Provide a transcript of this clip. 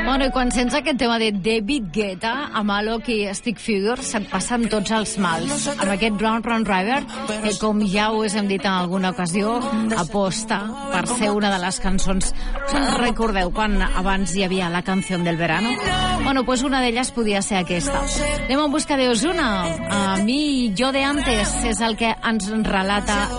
Bueno, i quan sents aquest tema de David Guetta, amb Alok i Stick Figure, se't passen tots els mals. Amb aquest Round Round River, que com ja us hem dit en alguna ocasió, aposta per ser una de les cançons. Recordeu quan abans hi havia la canció del verano? Bueno, pues una d'elles podia ser aquesta. Anem en busca de Ozuna. A mi, yo de antes, és el que ens relata